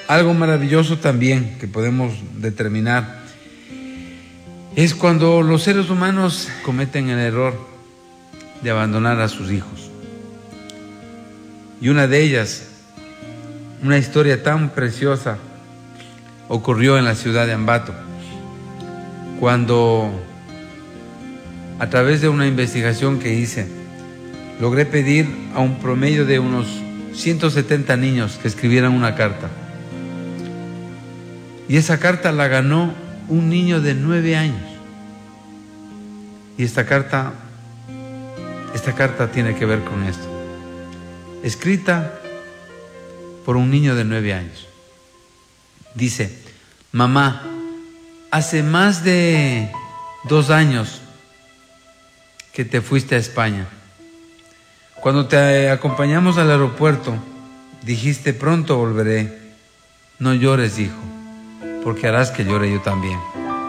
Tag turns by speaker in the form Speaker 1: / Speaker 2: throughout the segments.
Speaker 1: Algo maravilloso también que podemos determinar es cuando los seres humanos cometen el error de abandonar a sus hijos. Y una de ellas, una historia tan preciosa, ocurrió en la ciudad de Ambato, cuando a través de una investigación que hice, logré pedir a un promedio de unos 170 niños que escribieran una carta. Y esa carta la ganó un niño de 9 años. Y esta carta tiene que ver con esto. Escrita por un niño de 9 años. Dice: mamá, hace más de 2 años que te fuiste a España. Cuando te acompañamos al aeropuerto, dijiste: pronto volveré. No llores, hijo, porque harás que llore yo también.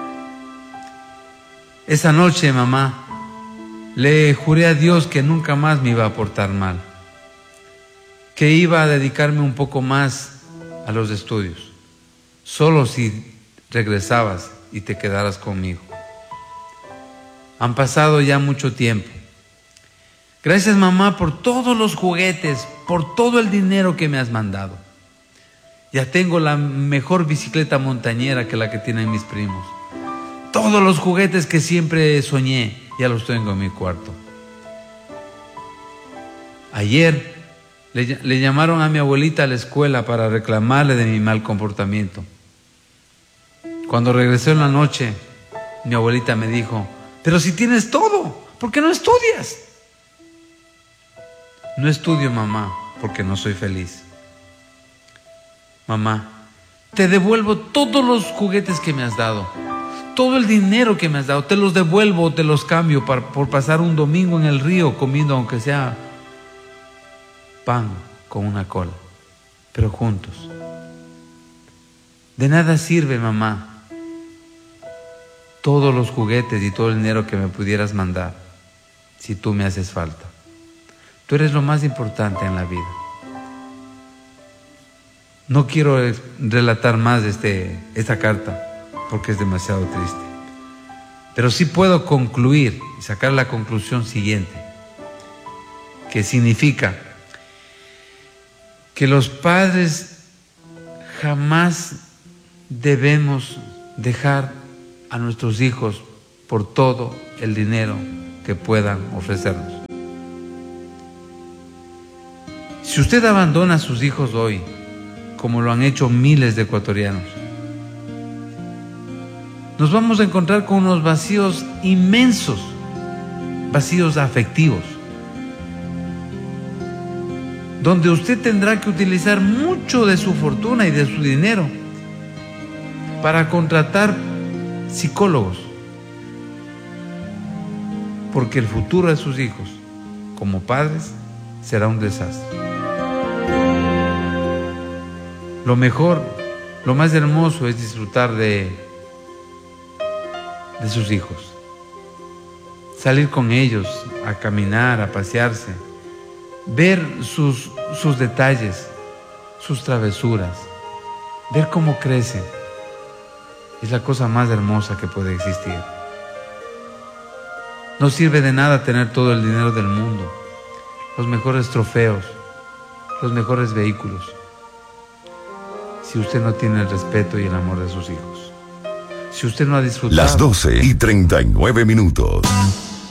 Speaker 1: Esa noche, mamá, le juré a Dios que nunca más me iba a portar mal, que iba a dedicarme un poco más a los estudios, solo si regresabas y te quedaras conmigo. Han pasado ya mucho tiempo. Gracias, mamá, por todos los juguetes, por todo el dinero que me has mandado. Ya tengo la mejor bicicleta montañera que la que tienen mis primos. Todos los juguetes que siempre soñé, ya los tengo en mi cuarto. Ayer le llamaron a mi abuelita a la escuela para reclamarle de mi mal comportamiento. Cuando regresé en la noche, mi abuelita me dijo: pero si tienes todo, ¿por qué no estudias? No estudio, mamá, porque no soy feliz. Mamá, te devuelvo todos los juguetes que me has dado, todo el dinero que me has dado, te los devuelvo, te los cambio por pasar un domingo en el río comiendo, aunque sea pan con una cola, pero juntos. De nada sirve, mamá, todos los juguetes y todo el dinero que me pudieras mandar si tú me haces falta. Tú eres lo más importante en la vida. No quiero relatar más esta carta porque es demasiado triste, pero sí puedo concluir y sacar la conclusión siguiente, que significa que los padres jamás debemos dejar a nuestros hijos por todo el dinero que puedan ofrecernos. Si usted abandona a sus hijos hoy, como lo han hecho miles de ecuatorianos, nos vamos a encontrar con unos vacíos inmensos, vacíos afectivos, donde usted tendrá que utilizar mucho de su fortuna y de su dinero para contratar psicólogos, porque el futuro de sus hijos, como padres, será un desastre. Lo mejor, lo más hermoso es disfrutar de sus hijos, salir con ellos a caminar, a pasearse, ver sus detalles, sus travesuras, ver cómo crecen. Es la cosa más hermosa que puede existir. No sirve de nada tener todo el dinero del mundo, los mejores trofeos, los mejores vehículos, si usted no tiene el respeto y el amor de sus hijos. Si usted no ha disfrutado.
Speaker 2: Las 12:39.